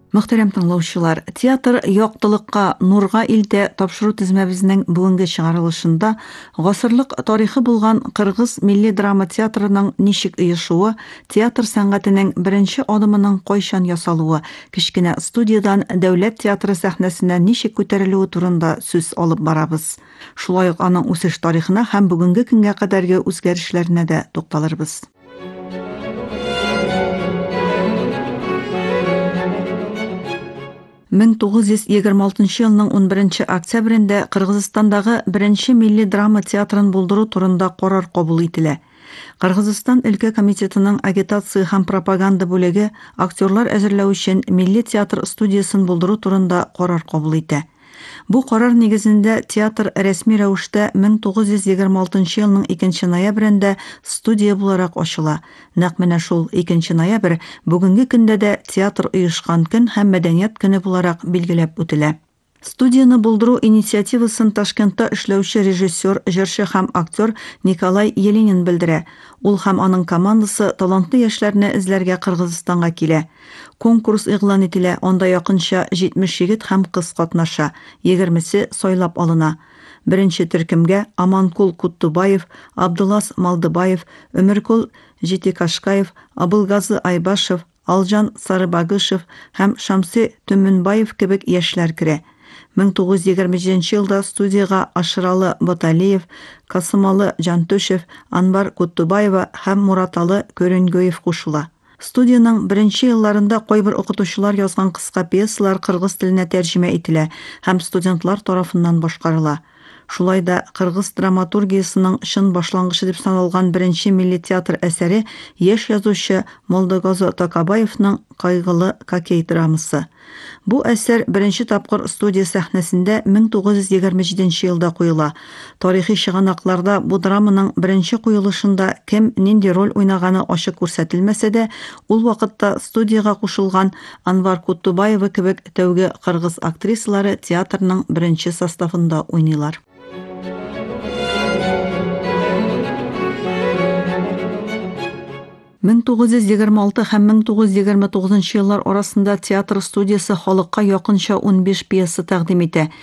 Мөхтәрәм тыңлаучылар, театр яктылыкка, нурга илтә тапшыру тезмәбезнең бүгенге чыгарылышында гасырлык тарихы булган Кыргыз милли драма театрының ничек оешуы, театр сәнгатенең беренче адымының кайчан ясалуы, кечкенә студиядан дәүләт театры сәхнәсенә ничек күтәрелүе турында сүз алып барабыз. Шулай ук аның үсеш тарихына һәм бүгенге көнгә кадәрге үзгәрешләренә дә тукталырбыз. 1926 елның 11 октябрендә Кыргызстандагы беренче милли драма театрын булдыру турында карар кабул ителә. Кыргызстан өлкә комитетының агитация һәм пропаганда бүлеге актерлар әзерләү өчен милли театр студиясын булдыру турында карар кабул итә. Бу карар нигезендә театр рәсми рәвештә 1926 елның 2 ноябрендә студия буларак ачыла. Нәкъ менә шул 2 ноябрь бүгенге көндә дә театр оешкан көн һәм мәдәният көне буларак билгеләп үтелә. Студияны булдыру инициативасын Ташкентта эшләүче режиссер, җырчы һәм актер Николай Еленин белдерә. Ул һәм аның командасы талантлы яшьләрне эзләргә Кыргызстанга килә. Конкурс игълан ителә, анда якынча 70 егет һәм кыз катнаша, 20се сайлап алына. Беренче төркемгә Аманкул Куттубаев, Абдулас Малдыбаев, Өмеркул Житикашкаев, Абылгазы Айбашев, Алжан Сарыбагышев һәм Шамси Төмөнбаев кебек яшьләр керә. 1927 елда студияга Ашыралы Баталиев, Касымалы Жантөшев, Анвар Куттубаева һәм Мураталы Көрөнгөев кушыла. Студияның беренче елларында кайбер укытучылар язган кыска пьесалар кыргыз теленә тәрҗемә ителә һәм студентлар тарафыннан башкарыла. Шулай да кыргыз драматургиясының чын башлангычы дип саналган беренче милли театр әсәре яшь язучы Молдогазы Такабаевның Кайгылы Кокей драмасы. Бу әсәр беренче тапкыр студия сәхнәсендә 1927 елда куела. Тарихи чыганакларда бу драманың беренче куелышында кем нинди роль уйнаганы ачык күрсәтелмәсә дә, ул вакытта студияга кушылган Анвар Куттубаева кебек тәүге кыргыз актрисалары театрның беренче составында уйныйлар. 1926 һәм 1929 еллар арасында театр студиясы халыкка якынча 15 пьеса тәкъдим итә.